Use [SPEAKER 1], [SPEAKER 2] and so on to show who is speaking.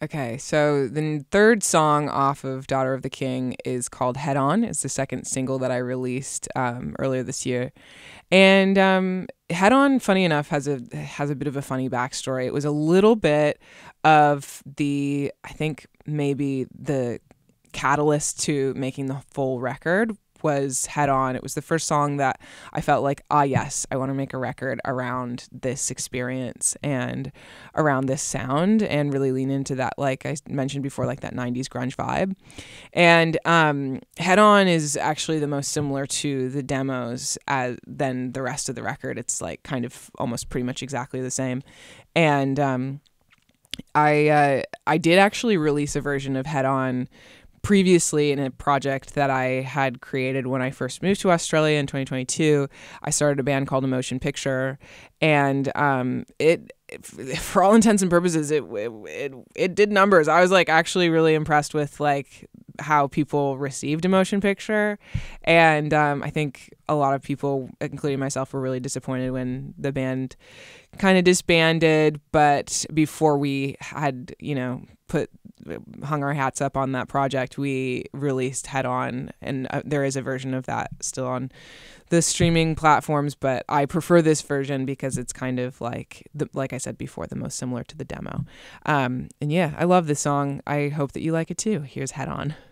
[SPEAKER 1] Okay, so the third song off of Daughter of the King is called Head On. It's the second single that I released earlier this year. And Head On, funny enough, has a bit of a funny backstory. It was a little bit of I think maybe the catalyst to making the full record was Head On. It was the first song that I felt like, yes, I want to make a record around this experience and around this sound and really lean into that, like I mentioned before, like that 90s grunge vibe. And Head On is actually the most similar to the demos than the rest of the record. It's like kind of almost pretty much exactly the same. And I did actually release a version of Head On previously in a project that I had created when I first moved to Australia in 2022. I started a band called Emotion Picture, and it for all intents and purposes, it did numbers. I was like actually really impressed with like how people received Emotion Picture, and I think a lot of people, including myself, were really disappointed when the band kind of disbanded. But before we had, hung our hats up on that project, we released Head On, and there is a version of that still on the streaming platforms, but I prefer this version because it's kind of like I said before, the most similar to the demo. And yeah, I love this song. I hope that you like it too. Here's Head On.